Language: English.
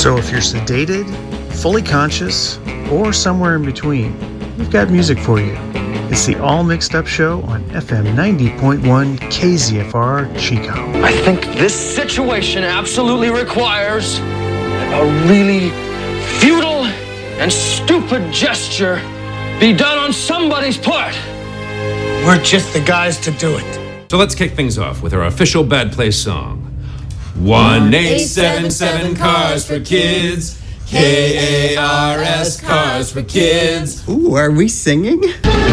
So if you're sedated, fully conscious, or somewhere in between, we've got music for you. It's the All Mixed Up Show on FM 90.1 KZFR Chico. I think this situation absolutely requires a really futile and stupid gesture be done on somebody's part. We're just the guys to do it. So let's kick things off with our official Bad Place song. 1877 Cars for Kids. KARS Cars for Kids. Ooh, are we singing?